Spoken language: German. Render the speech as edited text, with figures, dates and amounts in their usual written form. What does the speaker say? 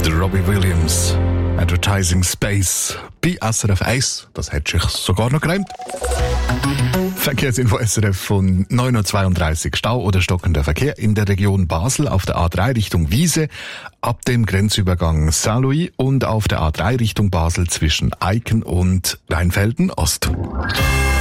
Der Robbie Williams, Advertising Space, bei SRF 1, das hätte sich sogar noch gereimt. Verkehrsinfo SRF von 9.32 Uhr. Stau oder stockender Verkehr in der Region Basel auf der A3 Richtung Wiese ab dem Grenzübergang Saint-Louis und auf der A3 Richtung Basel zwischen Eiken und Rheinfelden Ost.